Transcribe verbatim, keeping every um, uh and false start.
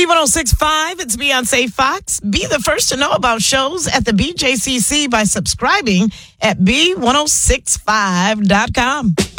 B one oh six point five, it's Beyonce Fox. Be the first to know about shows at the B J C C by subscribing at B one oh six five dot com.